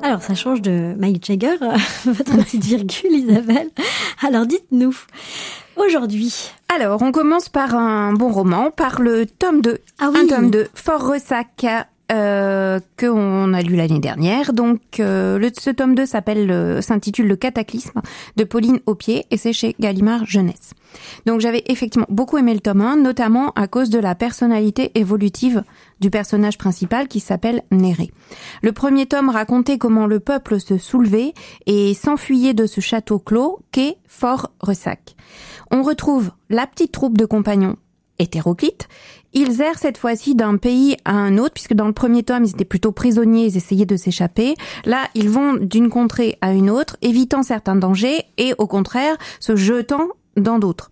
Alors, ça change de Mick Jagger, votre petite virgule, Isabelle. Alors, dites-nous, aujourd'hui... Alors, on commence par un bon roman, par le tome 2. Ah oui. Un tome 2, Fort Ressac, qu'on a lu l'année dernière. Donc, ce tome 2 s'intitule Le Cataclysme de Pauline Aupier et c'est chez Gallimard Jeunesse. Donc, j'avais effectivement beaucoup aimé le tome 1, notamment à cause de la personnalité évolutive du personnage principal qui s'appelle Néré. Le premier tome racontait comment le peuple se soulevait et s'enfuyait de ce château clos qu'est Fort Ressac. On retrouve la petite troupe de compagnons hétéroclites. Ils errent cette fois-ci d'un pays à un autre, puisque dans le premier tome, ils étaient plutôt prisonniers, ils essayaient de s'échapper. Là, ils vont d'une contrée à une autre, évitant certains dangers et au contraire, se jetant dans d'autres.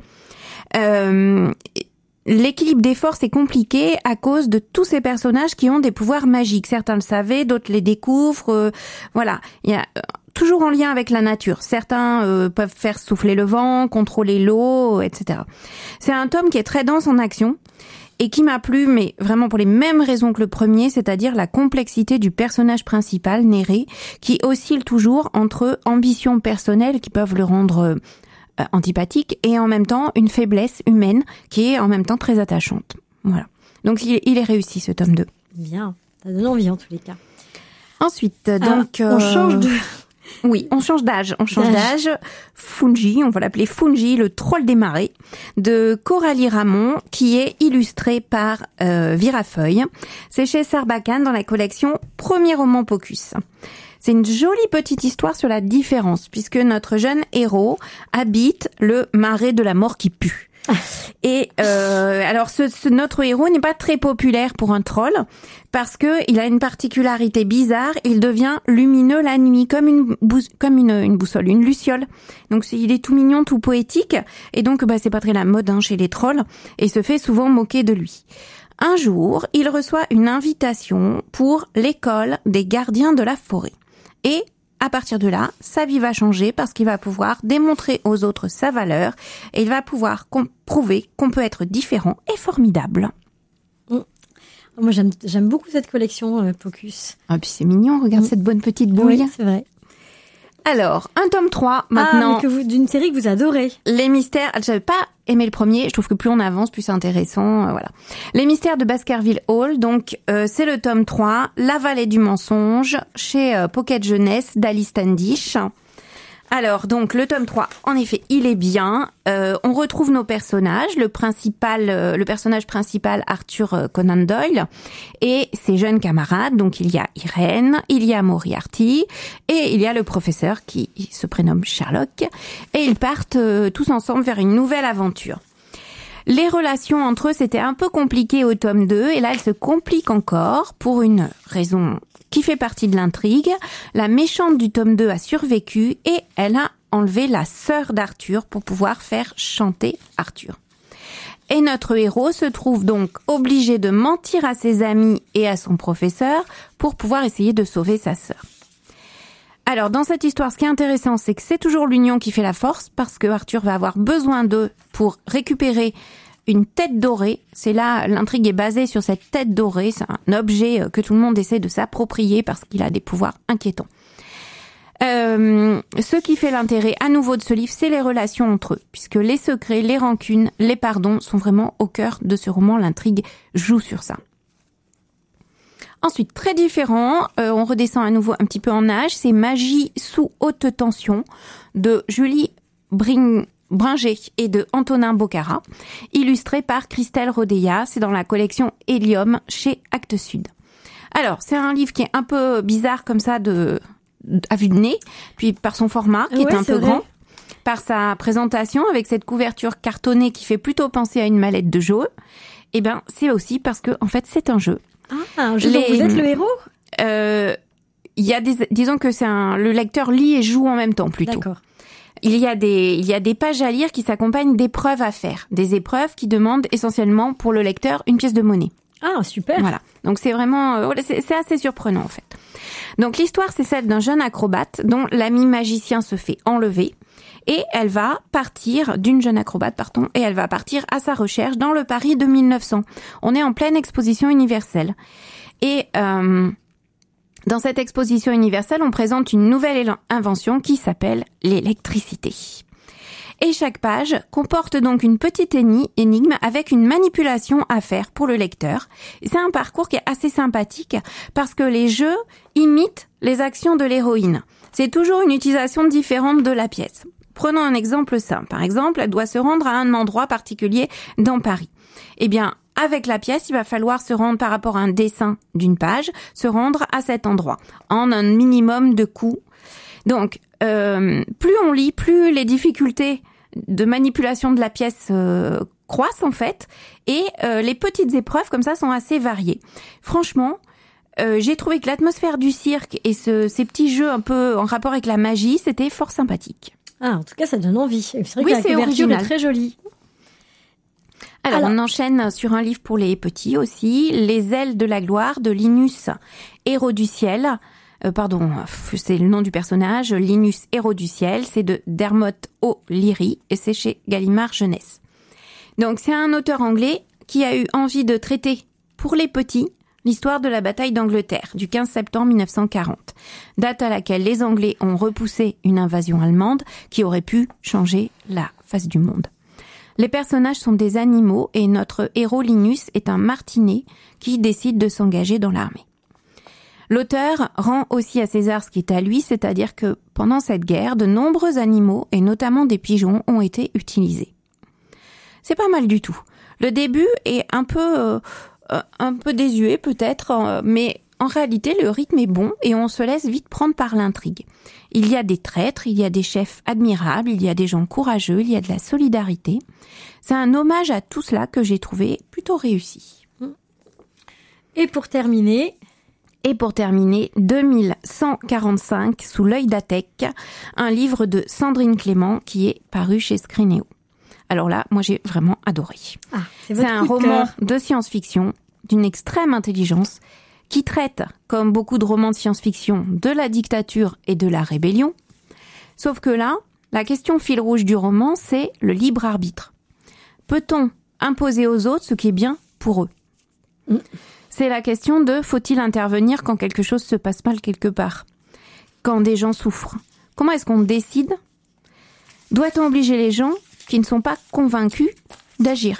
L'équilibre des forces est compliqué à cause de tous ces personnages qui ont des pouvoirs magiques. Certains le savaient, d'autres les découvrent. Voilà, il y a toujours en lien avec la nature. Certains peuvent faire souffler le vent, contrôler l'eau, etc. C'est un tome qui est très dense en action et qui m'a plu, mais vraiment pour les mêmes raisons que le premier, c'est-à-dire la complexité du personnage principal, Néré, qui oscille toujours entre ambitions personnelles qui peuvent le rendre antipathique et en même temps une faiblesse humaine qui est en même temps très attachante. Voilà. Donc il est réussi ce tome 2. Bien, ça donne envie en tous les cas. Ensuite, donc... on change de... Oui, on change d'âge. Fungi, on va l'appeler Fungi, le troll des marais, de Coralie Ramon, qui est illustré par Virafeuille. C'est chez Sarbacane dans la collection Premier roman Pocus. C'est une jolie petite histoire sur la différence, puisque notre jeune héros habite le marais de la mort qui pue. Et alors notre héros n'est pas très populaire pour un troll parce que il a une particularité bizarre, il devient lumineux la nuit comme une boussole, une luciole. Donc il est tout mignon, tout poétique et donc c'est pas très la mode chez les trolls et se fait souvent moquer de lui. Un jour, il reçoit une invitation pour l'école des gardiens de la forêt. Et à partir de là, sa vie va changer parce qu'il va pouvoir démontrer aux autres sa valeur et il va pouvoir prouver qu'on peut être différent et formidable. Moi, j'aime beaucoup cette collection Pocus. Ah, puis c'est mignon, regarde cette bonne petite bouille. Oui, c'est vrai. Alors, un tome 3 maintenant. D'une série que vous adorez. Les mystères, j'avais pas aimé le premier, je trouve que plus on avance, plus c'est intéressant, voilà. Les mystères de Baskerville Hall, donc c'est le tome 3, La vallée du mensonge, chez Pocket Jeunesse d'Alice Standish. Alors, donc, le tome 3, en effet, il est bien. On retrouve nos personnages. Le personnage principal, Arthur Conan Doyle, et ses jeunes camarades. Donc, il y a Irène, il y a Moriarty, et il y a le professeur qui se prénomme Sherlock. Et ils partent tous ensemble vers une nouvelle aventure. Les relations entre eux, c'était un peu compliqué au tome 2, et là, elles se compliquent encore pour une raison qui fait partie de l'intrigue. La méchante du tome 2 a survécu et elle a enlevé la sœur d'Arthur pour pouvoir faire chanter Arthur. Et notre héros se trouve donc obligé de mentir à ses amis et à son professeur pour pouvoir essayer de sauver sa sœur. Alors, dans cette histoire, ce qui est intéressant, c'est que c'est toujours l'union qui fait la force parce que Arthur va avoir besoin d'eux pour récupérer une tête dorée. C'est là, l'intrigue est basée sur cette tête dorée. C'est un objet que tout le monde essaie de s'approprier parce qu'il a des pouvoirs inquiétants. Ce qui fait l'intérêt à nouveau de ce livre, c'est les relations entre eux, puisque les secrets, les rancunes, les pardons sont vraiment au cœur de ce roman. L'intrigue joue sur ça. Ensuite, très différent, on redescend à nouveau un petit peu en âge, c'est Magie sous haute tension de Julie Bringer et de Antonin Bocara, illustré par Christelle Rodeillat. C'est dans la collection Hélium chez Actes Sud. Alors, c'est un livre qui est un peu bizarre comme ça à vue de nez, puis par son format qui est un peu grand, par sa présentation avec cette couverture cartonnée qui fait plutôt penser à une mallette de jeu. Et c'est aussi parce que en fait c'est un jeu. Ah, un jeu dont vous êtes le héros. Il y a disons que le lecteur lit et joue en même temps plutôt. D'accord. Il y a des pages à lire qui s'accompagnent d'épreuves à faire, des épreuves qui demandent essentiellement pour le lecteur une pièce de monnaie. Ah, super. Voilà. Donc c'est vraiment c'est assez surprenant en fait. Donc l'histoire c'est celle d'un jeune acrobate dont l'ami magicien se fait enlever et elle va partir à sa recherche dans le Paris de 1900. On est en pleine exposition universelle. Et Dans cette exposition universelle, on présente une nouvelle invention qui s'appelle l'électricité. Et chaque page comporte donc une petite énigme avec une manipulation à faire pour le lecteur. C'est un parcours qui est assez sympathique parce que les jeux imitent les actions de l'héroïne. C'est toujours une utilisation différente de la pièce. Prenons un exemple simple. Par exemple, elle doit se rendre à un endroit particulier dans Paris. Eh bien, avec la pièce, il va falloir se rendre par rapport à un dessin d'une page, se rendre à cet endroit en un minimum de coups. Donc, plus on lit, plus les difficultés de manipulation de la pièce croissent en fait, et les petites épreuves comme ça sont assez variées. Franchement, j'ai trouvé que l'atmosphère du cirque et ces petits jeux un peu en rapport avec la magie, c'était fort sympathique. Ah, en tout cas, ça donne envie. C'est vrai oui, que la couverture original. est très jolie. Alors, on enchaîne sur un livre pour les petits aussi, Les ailes de la gloire de Linus, héros du ciel. C'est le nom du personnage, Linus, héros du ciel. C'est de Dermot O'Leary et c'est chez Gallimard Jeunesse. Donc, c'est un auteur anglais qui a eu envie de traiter pour les petits l'histoire de la bataille d'Angleterre du 15 septembre 1940, date à laquelle les Anglais ont repoussé une invasion allemande qui aurait pu changer la face du monde. Les personnages sont des animaux et notre héros Linus est un martinet qui décide de s'engager dans l'armée. L'auteur rend aussi à César ce qui est à lui, c'est-à-dire que pendant cette guerre, de nombreux animaux et notamment des pigeons ont été utilisés. C'est pas mal du tout. Le début est un peu désuet peut-être, mais en réalité le rythme est bon et on se laisse vite prendre par l'intrigue. Il y a des traîtres, il y a des chefs admirables, il y a des gens courageux, il y a de la solidarité. C'est un hommage à tout cela que j'ai trouvé plutôt réussi. Et pour terminer, 2145 sous l'œil d'Athèques, un livre de Sandrine Clément qui est paru chez Scrinéo. Alors là, moi j'ai vraiment adoré. C'est un roman de science-fiction d'une extrême intelligence qui traite, comme beaucoup de romans de science-fiction, de la dictature et de la rébellion. Sauf que là, la question fil rouge du roman, c'est le libre arbitre. Peut-on imposer aux autres ce qui est bien pour eux ? C'est la question de faut-il intervenir quand quelque chose se passe mal quelque part ? Quand des gens souffrent ? Comment est-ce qu'on décide ? Doit-on obliger les gens qui ne sont pas convaincus d'agir ?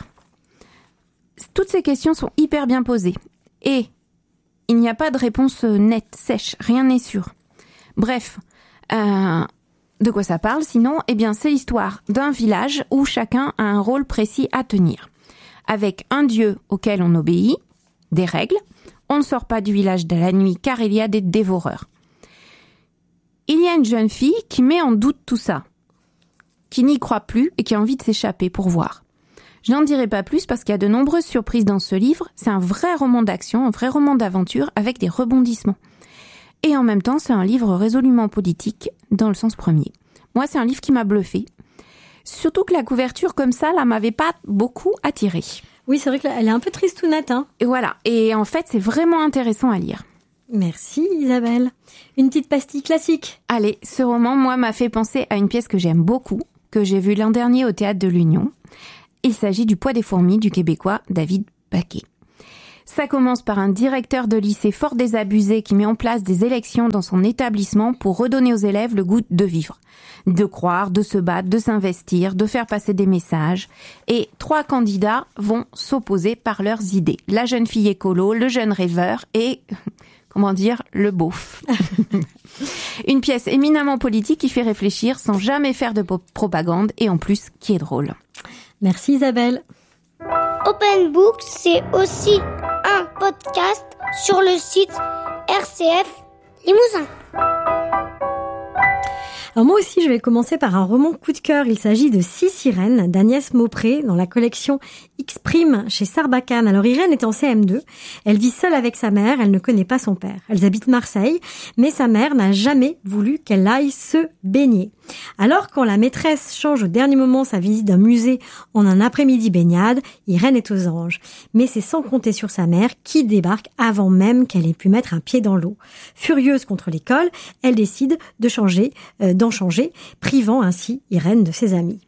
Toutes ces questions sont hyper bien posées. Et il n'y a pas de réponse nette, sèche, rien n'est sûr. Bref, de quoi ça parle sinon ? Eh bien, c'est l'histoire d'un village où chacun a un rôle précis à tenir. Avec un dieu auquel on obéit, des règles, on ne sort pas du village de la nuit car il y a des dévoreurs. Il y a une jeune fille qui met en doute tout ça, qui n'y croit plus et qui a envie de s'échapper pour voir. Je n'en dirai pas plus parce qu'il y a de nombreuses surprises dans ce livre. C'est un vrai roman d'action, un vrai roman d'aventure avec des rebondissements. Et en même temps, c'est un livre résolument politique dans le sens premier. Moi, c'est un livre qui m'a bluffé. Surtout que la couverture comme ça, là, m'avait pas beaucoup attirée. Oui, c'est vrai qu'elle est un peu tristounette, hein. Et voilà. Et en fait, c'est vraiment intéressant à lire. Merci Isabelle. Une petite pastille classique. Allez, ce roman, moi, m'a fait penser à une pièce que j'aime beaucoup, que j'ai vue l'an dernier au Théâtre de l'Union. Il s'agit du Poids des fourmis du Québécois David Paquet. Ça commence par un directeur de lycée fort désabusé qui met en place des élections dans son établissement pour redonner aux élèves le goût de vivre, de croire, de se battre, de s'investir, de faire passer des messages. Et 3 candidats vont s'opposer par leurs idées. La jeune fille écolo, le jeune rêveur et, le beauf. Une pièce éminemment politique qui fait réfléchir sans jamais faire de propagande et en plus qui est drôle. Merci Isabelle. Open Book, c'est aussi un podcast sur le site RCF Limousin. Alors moi aussi, je vais commencer par un roman coup de cœur. Il s'agit de 6 sirènes d'Agnès Maupré dans la collection X' chez Sarbacane. Alors Irène est en CM2. Elle vit seule avec sa mère. Elle ne connaît pas son père. Elles habitent Marseille, mais sa mère n'a jamais voulu qu'elle aille se baigner. Alors quand la maîtresse change au dernier moment sa visite d'un musée en un après-midi baignade, Irène est aux anges. Mais c'est sans compter sur sa mère qui débarque avant même qu'elle ait pu mettre un pied dans l'eau. Furieuse contre l'école, elle décide d'en changer, privant ainsi Irène de ses amis.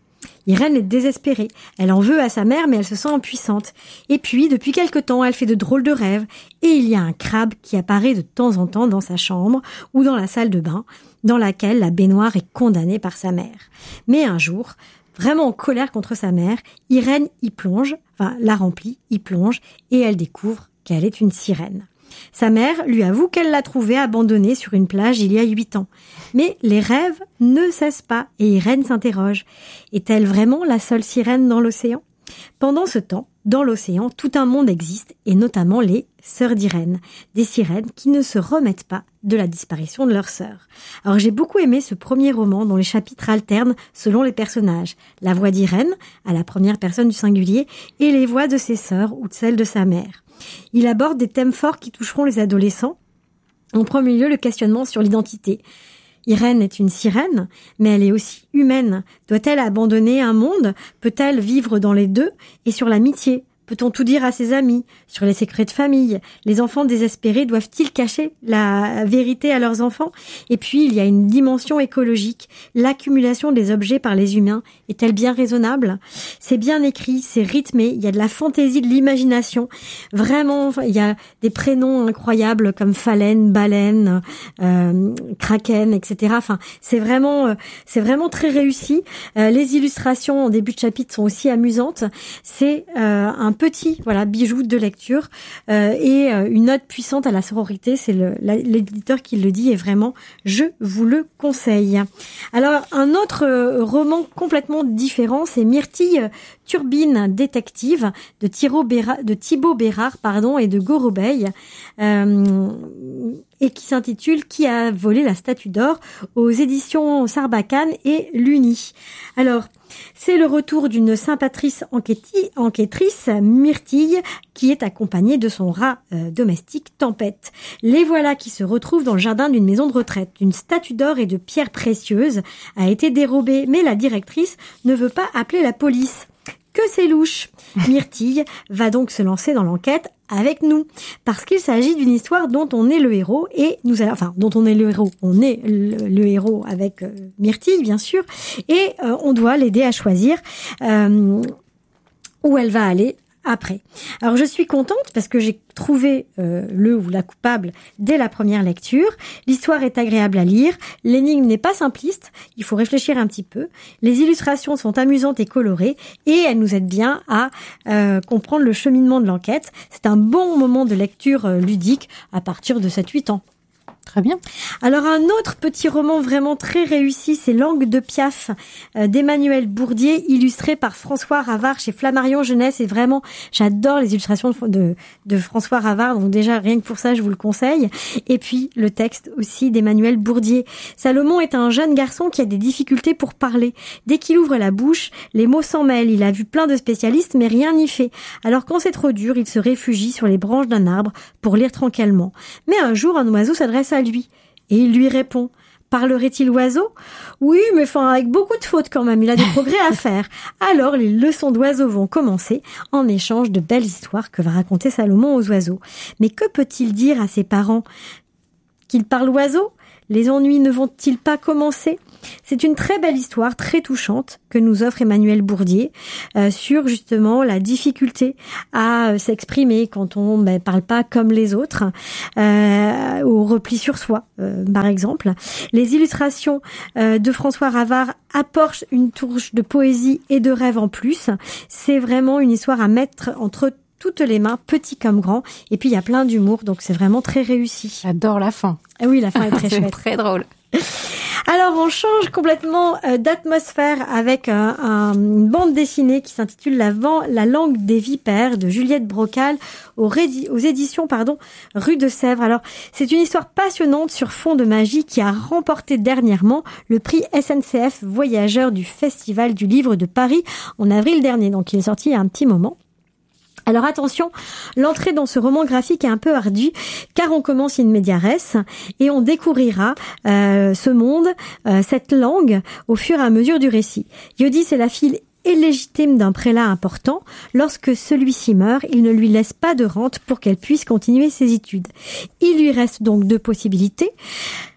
Irène est désespérée. Elle en veut à sa mère, mais elle se sent impuissante. Et puis, depuis quelque temps, elle fait de drôles de rêves. Et il y a un crabe qui apparaît de temps en temps dans sa chambre ou dans la salle de bain, dans laquelle la baignoire est condamnée par sa mère. Mais un jour, vraiment en colère contre sa mère, Irène y plonge, la remplit, y plonge, et elle découvre qu'elle est une sirène. Sa mère lui avoue qu'elle l'a trouvée abandonnée sur une plage il y a 8 ans. Mais les rêves ne cessent pas et Irène s'interroge. Est-elle vraiment la seule sirène dans l'océan ? Pendant ce temps, dans l'océan, tout un monde existe, et notamment les sœurs d'Irène, des sirènes qui ne se remettent pas de la disparition de leur sœur. Alors j'ai beaucoup aimé ce premier roman dont les chapitres alternent selon les personnages. La voix d'Irène, à la première personne du singulier, et les voix de ses sœurs ou de celles de sa mère. Il aborde des thèmes forts qui toucheront les adolescents. En premier lieu, le questionnement sur l'identité. Irène est une sirène, mais elle est aussi humaine. Doit-elle abandonner un monde ? Peut-elle vivre dans les deux ? Et sur l'amitié ? Peut-on tout dire à ses amis ? Sur les secrets de famille ? Les enfants désespérés doivent-ils cacher la vérité à leurs enfants ? Et puis, il y a une dimension écologique. L'accumulation des objets par les humains est-elle bien raisonnable ? C'est bien écrit, c'est rythmé, il y a de la fantaisie, de l'imagination. Vraiment, il y a des prénoms incroyables comme Phalène, Baleine, Kraken, etc. Enfin, c'est vraiment très réussi. Les illustrations en début de chapitre sont aussi amusantes. C'est un petit bijou de lecture et une ode puissante à la sororité. C'est l'éditeur qui le dit et vraiment, je vous le conseille. Alors, un autre roman complètement différent, c'est Myrtille Turbine détective de Thibaut Bérard et de Gorobeil et qui s'intitule Qui a volé la statue d'or aux éditions Sarbacane et Luni. Alors, c'est le retour d'une sympatrice enquêtrice, Myrtille, qui est accompagnée de son rat domestique, Tempête. Les voilà qui se retrouvent dans le jardin d'une maison de retraite. Une statue d'or et de pierres précieuses a été dérobée, mais la directrice ne veut pas appeler la police. Que c'est louche. Myrtille va donc se lancer dans l'enquête avec nous, parce qu'il s'agit d'une histoire dont on est le héros et dont on est le héros. On est le héros avec Myrtille, bien sûr, et on doit l'aider à choisir où elle va aller après. Alors je suis contente parce que j'ai trouvé le ou la coupable dès la première lecture. L'histoire est agréable à lire, l'énigme n'est pas simpliste, il faut réfléchir un petit peu. Les illustrations sont amusantes et colorées et elles nous aident bien à comprendre le cheminement de l'enquête. C'est un bon moment de lecture ludique à partir de 7-8 ans. Très bien. Alors un autre petit roman vraiment très réussi, c'est Langue de Piaf d'Emmanuel Bourdier, illustré par François Ravard chez Flammarion Jeunesse. Et vraiment, j'adore les illustrations de François Ravard, donc déjà rien que pour ça, je vous le conseille. Et puis le texte aussi d'Emmanuel Bourdier. Salomon est un jeune garçon qui a des difficultés pour parler. Dès qu'il ouvre la bouche, les mots s'en mêlent. Il a vu plein de spécialistes, mais rien n'y fait. Alors quand c'est trop dur, il se réfugie sur les branches d'un arbre pour lire tranquillement. Mais un jour, un oiseau s'adresse à lui et il lui répond: parlerait-il oiseau ? Oui, mais avec beaucoup de fautes quand même, il a des progrès à faire. Alors les leçons d'oiseau vont commencer en échange de belles histoires que va raconter Salomon aux oiseaux. Mais que peut-il dire à ses parents ? Qu'il parle oiseau ? Les ennuis ne vont-ils pas commencer ? C'est une très belle histoire, très touchante, que nous offre Emmanuel Bourdier sur justement la difficulté à s'exprimer quand on parle pas comme les autres, au repli sur soi, par exemple. Les illustrations de François Ravard apportent une touche de poésie et de rêve en plus. C'est vraiment une histoire à mettre entre toutes les mains, petit comme grand, et puis il y a plein d'humour, donc c'est vraiment très réussi. J'adore la fin. Ah oui, la fin est très chouette. C'est très drôle. Alors, on change complètement d'atmosphère avec une bande dessinée qui s'intitule La langue des vipères de Juliette Brocal aux éditions Rue de Sèvres. Alors, c'est une histoire passionnante sur fond de magie qui a remporté dernièrement le prix SNCF Voyageurs du Festival du Livre de Paris en avril dernier. Donc, il est sorti il y a un petit moment. Alors attention, l'entrée dans ce roman graphique est un peu ardue car on commence in media res et on découvrira ce monde, cette langue au fur et à mesure du récit. Yodis est la fille illégitime d'un prélat important. Lorsque celui-ci meurt, il ne lui laisse pas de rente pour qu'elle puisse continuer ses études. Il lui reste donc 2 possibilités.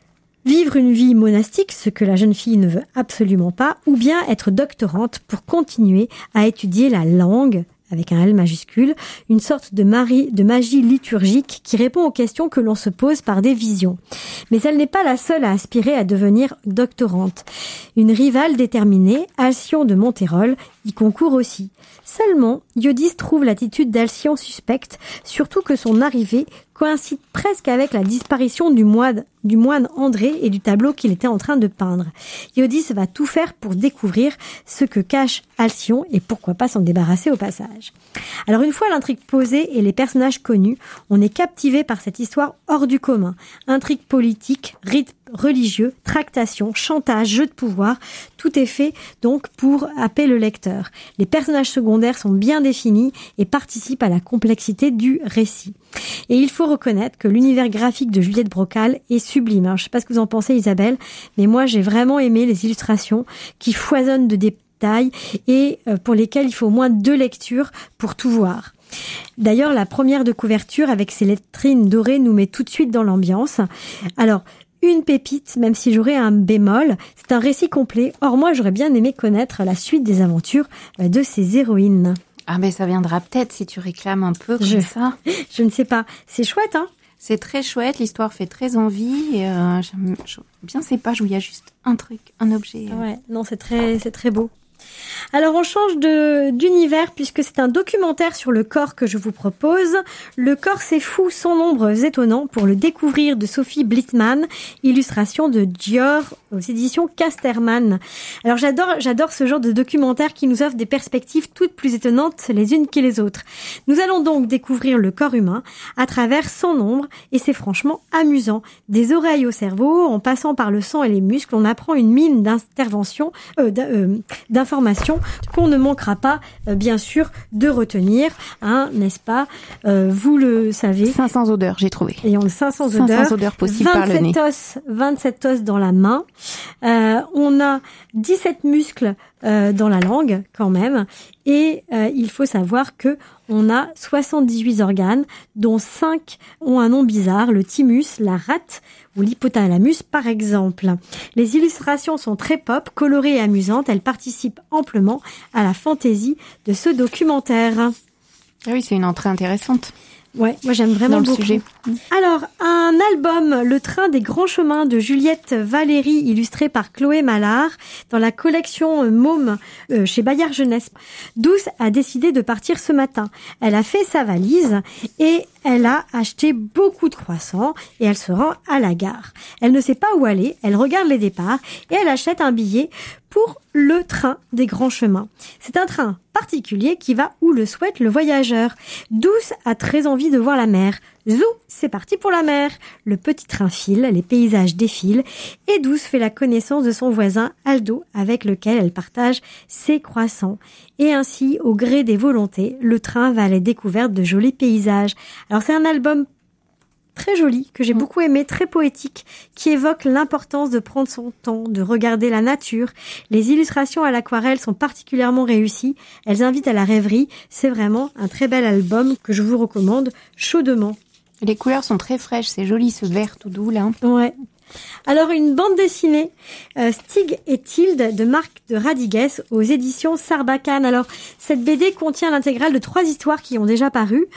Vivre une vie monastique, ce que la jeune fille ne veut absolument pas, ou bien être doctorante pour continuer à étudier la langue, avec un L majuscule, une sorte de magie liturgique qui répond aux questions que l'on se pose par des visions. Mais elle n'est pas la seule à aspirer à devenir doctorante. Une rivale déterminée, Alcyon de Monterol, y concourt aussi. Seulement, Iodis trouve l'attitude d'Alcyon suspecte, surtout que son arrivée coïncide presque avec la disparition du moine André et du tableau qu'il était en train de peindre. Iodis va tout faire pour découvrir ce que cache Alcyon et pourquoi pas s'en débarrasser au passage. Alors une fois l'intrigue posée et les personnages connus, on est captivé par cette histoire hors du commun. Intrigue politique, rite religieux, tractation, chantage, jeu de pouvoir, tout est fait donc pour happer le lecteur. Les personnages secondaires sont bien définis et participent à la complexité du récit. Et il faut reconnaître que l'univers graphique de Juliette Brocal est sublime. Alors, je ne sais pas ce que vous en pensez, Isabelle, mais moi j'ai vraiment aimé les illustrations qui foisonnent de détails et pour lesquelles il faut au moins 2 lectures pour tout voir. D'ailleurs, la première de couverture avec ses lettrines dorées nous met tout de suite dans l'ambiance. Alors, une pépite, même si j'aurais un bémol, c'est un récit complet. Or, moi, j'aurais bien aimé connaître la suite des aventures de ces héroïnes. Ah, mais ça viendra peut-être si tu réclames un peu comme ça. Je ne sais pas. C'est chouette, hein? C'est très chouette, l'histoire fait très envie. Et j'aime bien ces pages où il y a juste un truc, un objet. Ouais, non, c'est très beau. Alors on change d'univers puisque c'est un documentaire sur le corps que je vous propose. Le corps c'est fou, son nombre étonnant pour le découvrir de Sophie Blitzmann, illustration de Dior aux éditions Casterman. Alors j'adore ce genre de documentaire qui nous offre des perspectives toutes plus étonnantes les unes que les autres. Nous allons donc découvrir le corps humain à travers son nombre et c'est franchement amusant. Des oreilles au cerveau, en passant par le sang et les muscles, on apprend une mine d'informations qu'on ne manquera pas, bien sûr, de retenir, hein, n'est-ce pas? Vous le savez. 500 odeurs, j'ai trouvé. Ayant le 500 odeurs possibles par le nez. 27 os dans la main. On a 17 muscles dans la langue, quand même. Et il faut savoir que on a 78 organes, dont 5 ont un nom bizarre, le thymus, la rate ou l'hypothalamus par exemple. Les illustrations sont très pop, colorées et amusantes. Elles participent amplement à la fantaisie de ce documentaire. Ah oui, c'est une entrée intéressante. Ouais, moi j'aime vraiment beaucoup. Sujet. Alors, un album, Le Train des Grands Chemins de Juliette Valéry, illustré par Chloé Mallard, dans la collection Môme chez Bayard Jeunesse. Douce a décidé de partir ce matin. Elle a fait sa valise et elle a acheté beaucoup de croissants et elle se rend à la gare. Elle ne sait pas où aller, elle regarde les départs et elle achète un billet pour le train des grands chemins. C'est un train particulier qui va où le souhaite le voyageur. Douce a très envie de voir la mer. Zou, c'est parti pour la mer. Le petit train file, les paysages défilent et Douce fait la connaissance de son voisin Aldo avec lequel elle partage ses croissants. Et ainsi, au gré des volontés, le train va à la découverte de jolis paysages. Alors c'est un album très joli, que j'ai beaucoup aimé, très poétique, qui évoque l'importance de prendre son temps, de regarder la nature. Les illustrations à l'aquarelle sont particulièrement réussies. Elles invitent à la rêverie. C'est vraiment un très bel album que je vous recommande chaudement. Les couleurs sont très fraîches, c'est joli ce vert tout doux là. Ouais. Alors une bande dessinée, Stig et Tilde de Marc de Radigues aux éditions Sarbacane. Alors cette BD contient l'intégrale de 3 histoires qui ont déjà paru,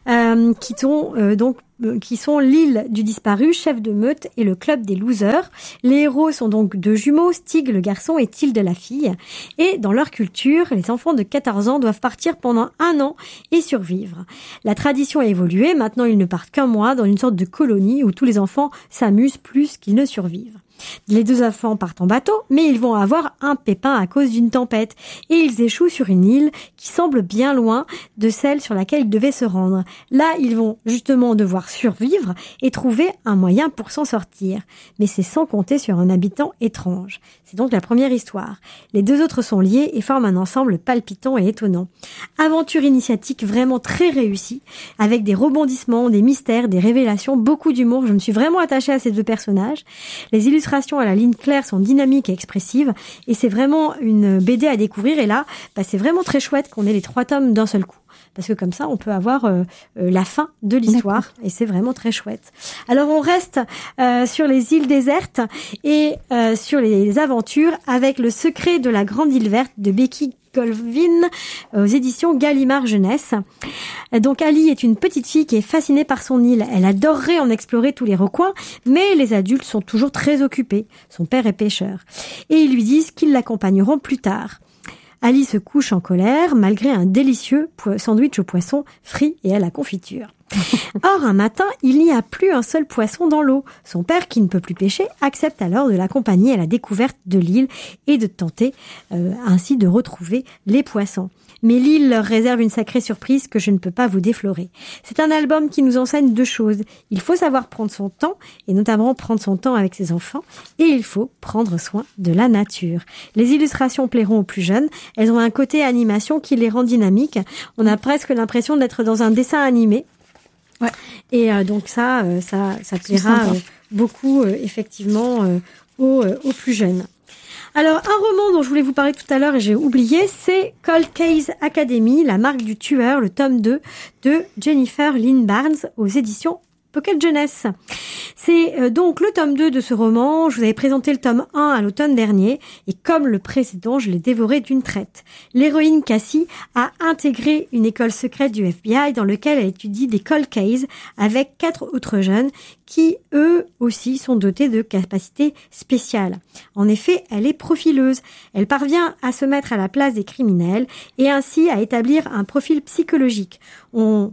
qui sont L'île du disparu, Chef de meute et le club des losers. Les héros sont donc 2 jumeaux, Stig le garçon et Tilde la fille. Et dans leur culture, les enfants de 14 ans doivent partir pendant 1 an et survivre. La tradition a évolué, maintenant ils ne partent qu'un mois dans une sorte de colonie où tous les enfants s'amusent plus qu'ils ne survivent. Les 2 enfants partent en bateau, mais ils vont avoir un pépin à cause d'une tempête et ils échouent sur une île qui semble bien loin de celle sur laquelle ils devaient se rendre. Là, ils vont justement devoir survivre et trouver un moyen pour s'en sortir. Mais c'est sans compter sur un habitant étrange. C'est donc la première histoire. Les 2 autres sont liés et forment un ensemble palpitant et étonnant. Aventure initiatique vraiment très réussie, avec des rebondissements, des mystères, des révélations, beaucoup d'humour. Je me suis vraiment attachée à ces 2 personnages. Les illustrations à la ligne claire sont dynamiques et expressives et c'est vraiment une BD à découvrir et là, c'est vraiment très chouette qu'on ait les 3 tomes d'un seul coup. parce que comme ça, on peut avoir la fin de l'histoire. D'accord. Et c'est vraiment très chouette. Alors, on reste sur les îles désertes et sur les aventures avec Le secret de la grande île verte de Becky Colvin aux éditions Gallimard Jeunesse. Donc Ali est une petite fille qui est fascinée par son île. Elle adorerait en explorer tous les recoins, mais les adultes sont toujours très occupés. Son père est pêcheur. Et ils lui disent qu'ils l'accompagneront plus tard. Ali se couche en colère malgré un délicieux sandwich au poisson frit et à la confiture. Or, un matin, il n'y a plus un seul poisson dans l'eau. Son père, qui ne peut plus pêcher, accepte alors de l'accompagner à la découverte de l'île et de tenter ainsi de retrouver les poissons. Mais l'île leur réserve une sacrée surprise que je ne peux pas vous déflorer. C'est un album qui nous enseigne 2 choses. Il faut savoir prendre son temps, et notamment prendre son temps avec ses enfants, et il faut prendre soin de la nature. Les illustrations plairont aux plus jeunes. Elles ont un côté animation qui les rend dynamiques. On a presque l'impression d'être dans un dessin animé. Ouais. Et donc ça plaira beaucoup effectivement aux plus jeunes. Alors, un roman dont je voulais vous parler tout à l'heure et j'ai oublié, c'est Cold Case Academy, la marque du tueur, le tome 2 de Jennifer Lynn Barnes aux éditions Pocket Jeunesse. C'est donc le tome 2 de ce roman. Je vous avais présenté le tome 1 à l'automne dernier et comme le précédent, je l'ai dévoré d'une traite. L'héroïne Cassie a intégré une école secrète du FBI dans laquelle elle étudie des cold cases avec 4 autres jeunes qui, eux aussi, sont dotés de capacités spéciales. En effet, elle est profileuse. Elle parvient à se mettre à la place des criminels et ainsi à établir un profil psychologique. On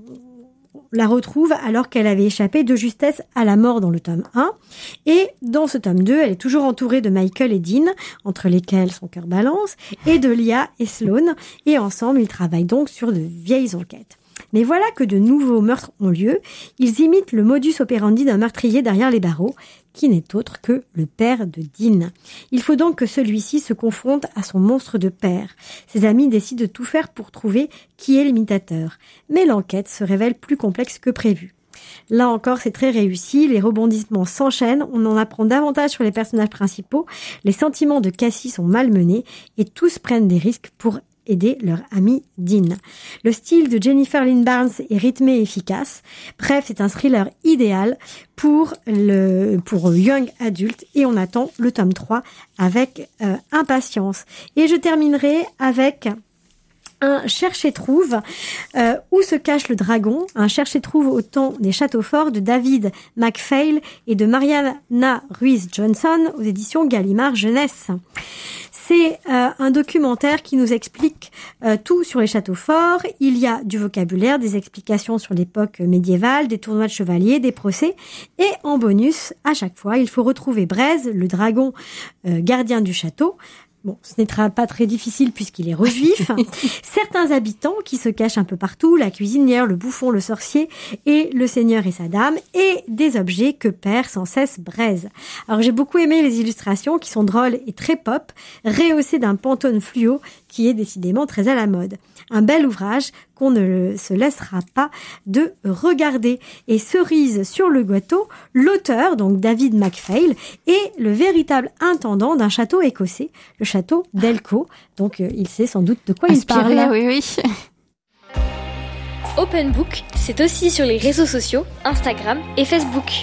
la retrouve alors qu'elle avait échappé de justesse à la mort dans le tome 1. Et dans ce tome 2, elle est toujours entourée de Michael et Dean, entre lesquels son cœur balance, et de Lia et Sloane. Et ensemble, ils travaillent donc sur de vieilles enquêtes. Mais voilà que de nouveaux meurtres ont lieu. Ils imitent le modus operandi d'un meurtrier derrière les barreaux, qui n'est autre que le père de Dean. Il faut donc que celui-ci se confronte à son monstre de père. Ses amis décident de tout faire pour trouver qui est l'imitateur. Mais l'enquête se révèle plus complexe que prévu. Là encore, c'est très réussi, les rebondissements s'enchaînent, on en apprend davantage sur les personnages principaux, les sentiments de Cassie sont malmenés et tous prennent des risques pour aider leur ami Dean. Le style de Jennifer Lynn Barnes est rythmé et efficace. Bref, c'est un thriller idéal pour young adulte et on attend le tome 3 avec impatience. Et je terminerai avec un cherche-et-trouve où se cache le dragon, un cherche-et-trouve au temps des châteaux forts de David McPhail et de Mariana Ruiz Johnson aux éditions Gallimard Jeunesse. C'est un documentaire qui nous explique tout sur les châteaux forts. Il y a du vocabulaire, des explications sur l'époque médiévale, des tournois de chevaliers, des procès. Et en bonus, à chaque fois, il faut retrouver Braise, le dragon gardien du château. Bon, ce n'est pas très difficile puisqu'il est rejuif. Certains habitants qui se cachent un peu partout, la cuisinière, le bouffon, le sorcier et le seigneur et sa dame, et des objets que perd sans cesse Braise. Alors j'ai beaucoup aimé les illustrations qui sont drôles et très pop, rehaussées d'un Pantone fluo qui est décidément très à la mode. Un bel ouvrage qu'on ne se laissera pas de regarder. Et cerise sur le gâteau, l'auteur, donc David McPhail, est le véritable intendant d'un château écossais, le château d'Elcho. Donc il sait sans doute de quoi inspiré, il parle. Oui. Open Book, c'est aussi sur les réseaux sociaux, Instagram et Facebook.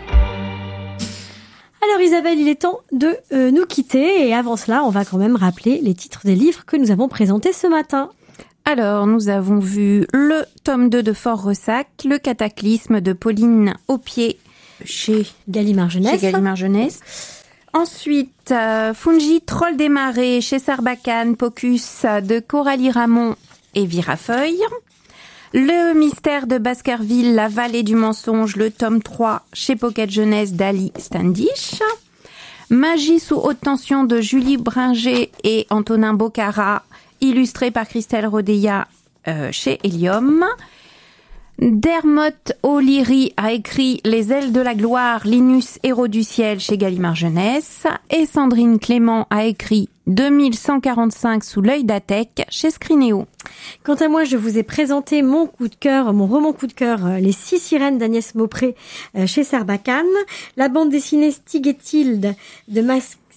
Alors Isabelle, il est temps de nous quitter et avant cela, on va quand même rappeler les titres des livres que nous avons présentés ce matin. Alors, nous avons vu le tome 2 de Fort Ressac, le Cataclysme de Pauline Aupier chez Gallimard Jeunesse. Ensuite, Fungi, Troll des Marais chez Sarbacane, Pocus de Coralie Ramon et Virafeuille. Le mystère de Baskerville, la vallée du mensonge, le tome 3 chez Pocket Jeunesse d'Ali Standish. Magie sous haute tension de Julie Bringer et Antonin Bocara, illustré par Christelle Rodeya chez Helium. Dermot O'Leary a écrit Les ailes de la gloire, Linus, héros du ciel chez Gallimard Jeunesse. Et Sandrine Clément a écrit 2145 sous l'œil d'Athèque chez Scrinéo. Quant à moi, je vous ai présenté mon roman coup de cœur, Les 6 sirènes d'Agnès Maupré chez Sarbacane, la bande dessinée Stig et Tilde de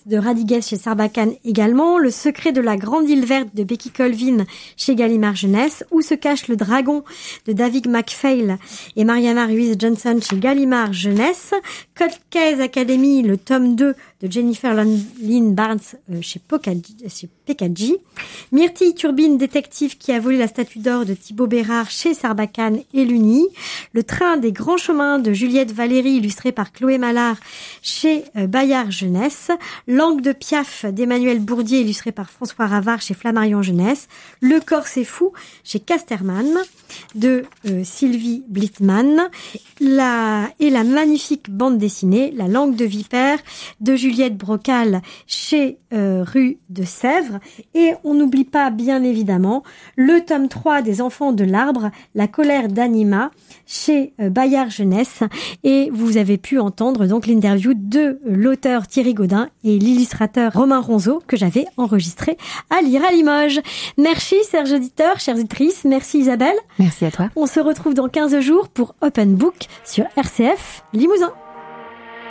de Radigues chez Sarbacane également, Le secret de la grande île verte de Becky Colvin chez Gallimard Jeunesse, Où se cache le dragon de David McPhail et Mariana Ruiz Johnson chez Gallimard Jeunesse, Cold Case Academy, le tome 2 de Jennifer Lynn Barnes chez Pekadji, Myrtille Turbine détective qui a volé la statue d'or de Thibaut Bérard chez Sarbacane et l'Uni, Le train des grands chemins de Juliette Valéry illustré par Chloé Mallard chez Bayard Jeunesse, Langue de Piaf d'Emmanuel Bourdier illustré par François Ravard chez Flammarion Jeunesse, Le corps c'est fou chez Casterman de Sylvie Blitzmann, la magnifique bande dessinée La langue de vipère de Juliette Brocal chez Rue de Sèvres, et on n'oublie pas bien évidemment le tome 3 des Enfants de l'arbre, La colère d'Anima chez Bayard Jeunesse, et vous avez pu entendre donc l'interview de l'auteur Thierry Gaudin et l'illustrateur Romain Ronzeau que j'avais enregistré à Lire à Limoges. Merci chers auditeurs, chères auditrices, merci Isabelle. Merci à toi. On se retrouve dans 15 jours pour Open Book sur RCF Limousin.